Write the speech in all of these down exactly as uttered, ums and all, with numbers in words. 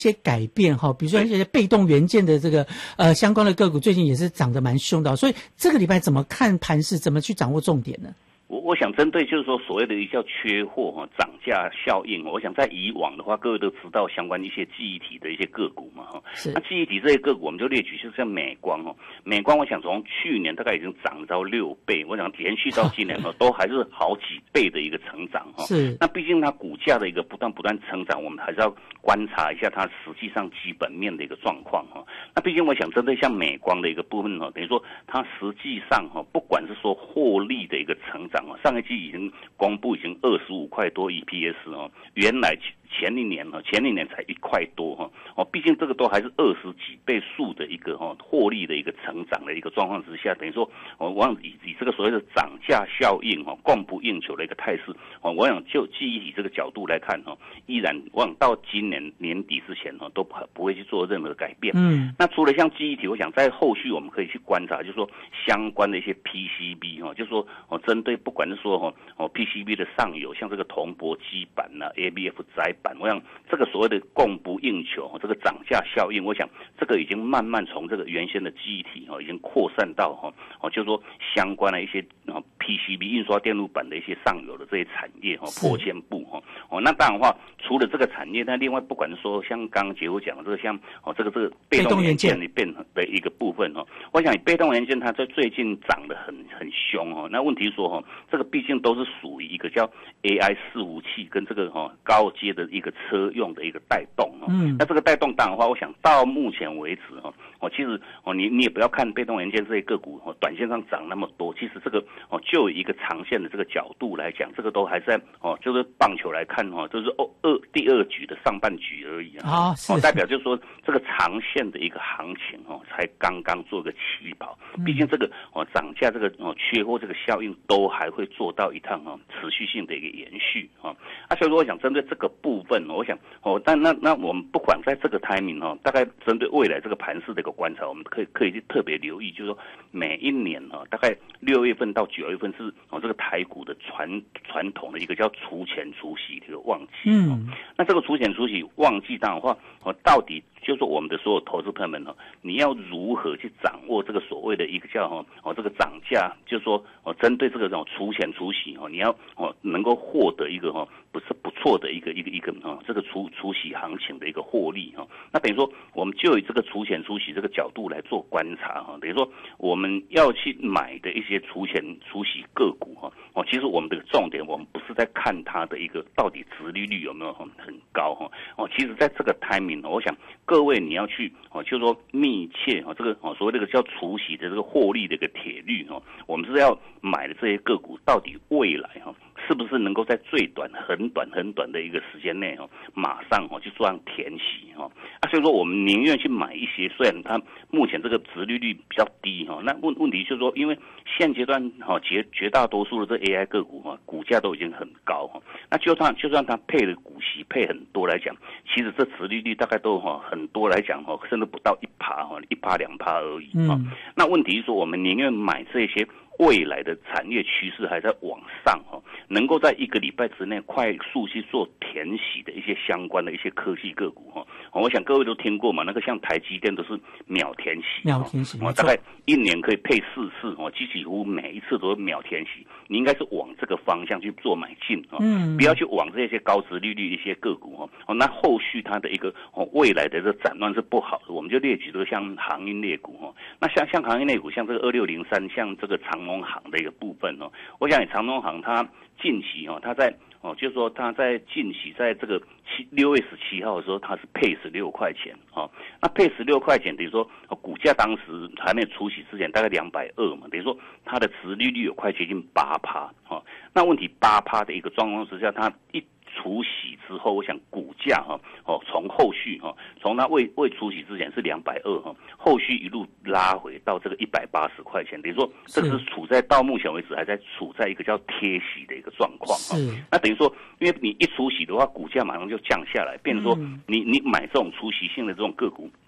些改变哈，比如说一些被动元件的这个呃相关的个股，最近也是涨得蛮凶的，所以这个礼拜怎么看盘势，怎么去掌握重点呢？ 我我想针对就是说所谓的一叫缺货哈涨价效应，我想在以往的话，各位都知道相关一些记忆体的一些个股嘛哈。那记忆体这些个股，我们就列举，就是像美光哈，美光我想从去年大概已经涨到六倍，我想连续到今年哈都还是好几倍的一个成长哈。是。那毕竟它股价的一个不断不断成长，我们还是要观察一下它实际上基本面的一个状况哈。那毕竟我想针对像美光的一个部分哈，等于说它实际上哈，不管是说获利的一个成长。上一季已经公布，已经二十五块多 E P S 哦，原来前一年哦，前一年才一块多哈哦，毕竟这个都还是二十几倍数的一个哈获利的一个成长的一个状况之下，等于说我往以以这个所谓的涨价效应哈，供不应求的一个态势哦，我想就记忆体这个角度来看哈，依然往到今年年底之前哈都不不会去做任何改变。嗯，那除了像记忆体，我想在后续我们可以去观察，就是说相关的一些 P C B 哈，就是说哦针对不管是说哦哦 P C B 的上游，像这个铜箔基板呐、A B F 载板，我想这个所谓的供不应求，这个涨价效应，我想这个已经慢慢从这个原先的记忆体哦，已经扩散到哈哦，就是说相关的一些哦 P C B 印刷电路板的一些上游的这些产业哈，破千部哈哦。那当然的话，除了这个产业，那另外不管说像刚刚杰夫讲的这个像哦这个这个被动元件里边的一个部分哦，我想被动元件它在最近涨得很很凶哦。那问题是说哈，这个毕竟都是属于一个叫 A I 伺服器跟这个哈高阶的一个车用的一个带动哦。嗯。那这个带动当然的话，我想到目前为止哈，哦其实哦你你也不要看被动元件这些个股哦，短线上涨那么多，其实这个哦就一个长线的这个角度来讲，这个都还在哦，就是棒球来看哈，就是哦二第二局的上半局而已啊。哦，是。哦，代表就是说这个长线的一个行情哦，才刚刚做个起跑。毕竟这个哦涨价这个哦缺货这个效应都还会做到一趟哦持续性的一个延续啊。啊，所以说我想针对这个部分，我想哦，但那那我们不管在这个 timing 哦，大概针对未来这个盘势的一个观察，我们可以可以去特别留意，就是说每一年哦，大概六月份到九月份是哦这个台股的传传统的一个叫除权除息的一个旺季。嗯。那这个除权除息旺季当然的话，哦到底就是说我们的所有投资朋友们哦，你要如何去掌握这个所谓的一个叫哦哦这个涨价，就是说哦针对这个这种除权除息哦，你要哦能够获得一个哦不是不错的一个一个一个哦这个除除息行情的一个获利哈、哦。那等于说我们就以这个除权除息这个角度来做观察哈、哦，等于说我们要去买的一些除权除息个股哈哦，其实我们的重点我们不是在看它的一个到底殖利率有没有很很高哈哦，其实在这个 timing 我想各位你要去哦，就是说密切哦这个哦所谓这个叫除息的这个获利的一个铁律哦，我们是要买的这些个股到底未来哈、哦、是不是能够在最短很短很短的一个时间内哦，马上哦去做上填息哈、哦、啊，所以说我们宁愿去买一些虽然它目前这个殖利率比较低哈、哦，那问问题就是说因为现阶段哈、哦、绝绝大多数的这 A I 个股哈、哦、股价都已经很高哈、哦，那就算就算它配的股息配很多来讲，其实这殖利率大概都哈、哦、很多来讲哈、哦、甚至不到一趴哈一趴两趴而已哈、嗯哦，那问题是说我们宁愿买这些未来的产业趋势还在往上哈，能够在一个礼拜之内快速去做填息的一些相关的一些科技个股哈，我想各位都听过嘛，那个像台积电都是秒填息， 秒填息， 大概一年可以配四次哦，几乎每一次都是秒填息，你应该是往这个方向去做买进啊，嗯，不要去往这些高殖利率的一些个股哈，哦，那后续它的一个哦未来的这展望是不好的，我们就列举这个像航运类股哈，那像像航运类股，像这个二六零三，像这个长荣航的一个部分哦，我想长荣航它近期哦，它在哦，就是说它在近期在这个七六月十七号的时候，它是配十六块钱哦，那配十六块钱等于说、哦、股价当时还没有除息之前大概两百二嘛，等于说它的殖利率有快接近八趴哦，那问题八趴的一个状况之下，它一除息之后，我想股价哈哦，从后续哈，从它未未除息之前是两百二哈，后续一路拉回到这个一百八十块钱，等于说这是处在到目前为止还在处在一个叫贴息的一个状况哈。那等于说，因为你一除息的话，股价马上就降下来，变成说你你买这种除息性的这种个股。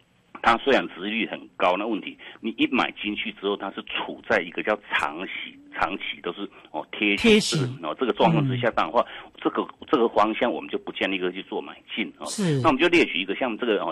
它虽然殖利率很高，那问题你一买进去之后，它是处在一个叫长息。长期都是哦贴贴息哦这个状况之下，当然话，这个这个方向我们就不建议一个去做买进哦。 是， 那我们就列举一个像这个哦